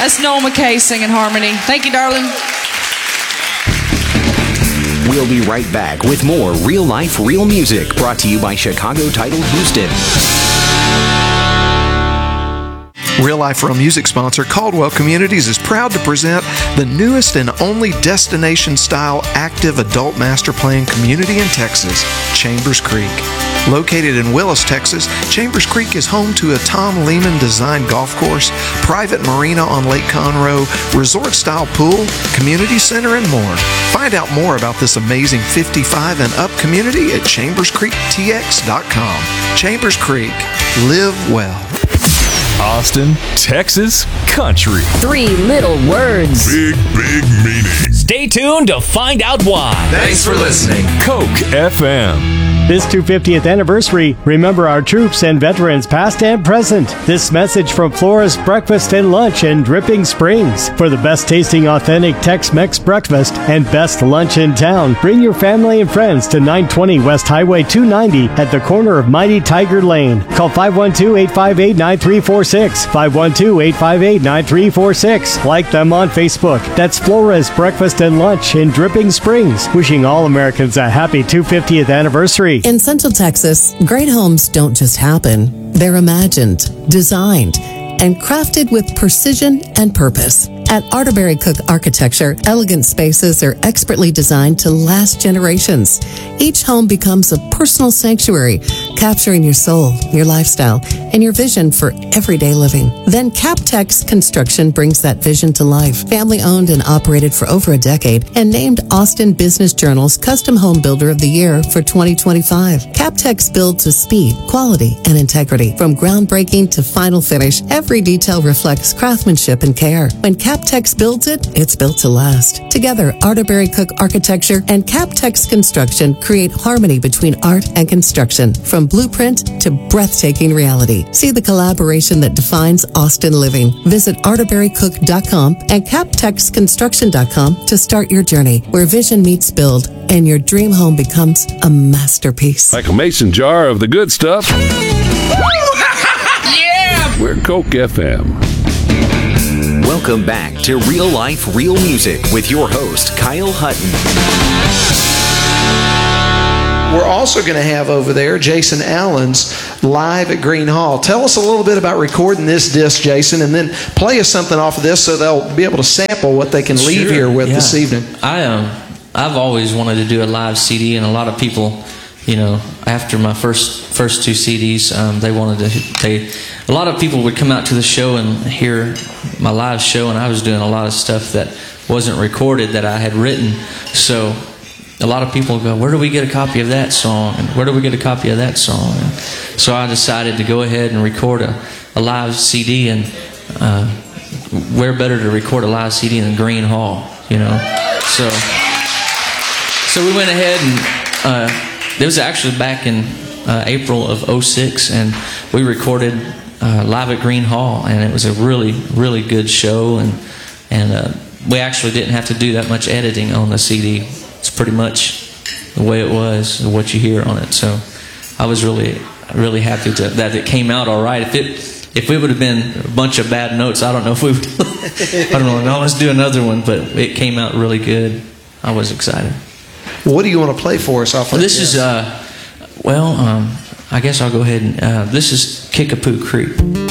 That's Noel McKay singing harmony. Thank you, darling. We'll be right back with more Real Life, Real Music, brought to you by Chicago Title Houston. Real Life, Real Music sponsor Caldwell Communities is proud to present the newest and only destination-style active adult master plan community in Texas, Chambers Creek. Located in Willis, Texas, Chambers Creek is home to a Tom Lehman-designed golf course, private marina on Lake Conroe, resort-style pool, community center, and more. Find out more about this amazing 55 and up community at chamberscreektx.com. Chambers Creek. Live well. Austin, Texas, country. 3 little words. Big meaning. Stay tuned to find out why. Thanks for listening. Coke FM. This 250th anniversary, remember our troops and veterans past and present. This message from Flora's Breakfast and Lunch in Dripping Springs. For the best tasting authentic Tex-Mex breakfast and best lunch in town, bring your family and friends to 920 West Highway 290 at the corner of Mighty Tiger Lane. Call 512-858-9346. 512-858-9346. Like them on Facebook. That's Flora's Breakfast and Lunch in Dripping Springs. Wishing all Americans a happy 250th anniversary. In Central Texas, great homes don't just happen. They're imagined, designed, and crafted with precision and purpose. At Arterberry Cook Architecture, elegant spaces are expertly designed to last generations. Each home becomes a personal sanctuary, capturing your soul, your lifestyle, and your vision for everyday living. Then Captex Construction brings that vision to life. Family owned and operated for over a decade and named Austin Business Journal's Custom Home Builder of the Year for 2025. Captex builds with speed, quality, and integrity. From groundbreaking to final finish, every detail reflects craftsmanship and care. When Captex builds it, it's built to last. Together, Arterberry Cook Architecture and Captex Construction create harmony between art and construction, from blueprint to breathtaking reality. See the collaboration that defines Austin living. Visit arterberrycook.com and captexconstruction.com to start your journey, where vision meets build and your dream home becomes a masterpiece. Like a mason jar of the good stuff. Yeah! We're Coke FM. Welcome back to Real Life, Real Music with your host, Kyle Hutton. We're also going to have over there Jason Allen's live at Green Hall. Tell us a little bit about recording this disc, Jason, and then play us something off of this so they'll be able to sample what they can leave here with this evening. I've always wanted to do a live CD, and a lot of people, you know, after my first 2 CDs, a lot of people would come out to the show and hear my live show, and I was doing a lot of stuff that wasn't recorded that I had written. So a lot of people go, where do we get a copy of that song? And where do we get a copy of that song? And so I decided to go ahead and record a live CD, and where better to record a live CD than Green Hall, you know? So we went ahead and it was actually back in April of '06, and we recorded live at Green Hall, and it was a really, really good show, and we actually didn't have to do that much editing on the CD. It's pretty much the way it was, what you hear on it. So I was really, really happy that it came out all right. If it would have been a bunch of bad notes, I don't know if we would. I don't know. No, let's do another one. But it came out really good. I was excited. What do you want to play for us off of this? Is I guess I'll go ahead and this is Kickapoo Creek.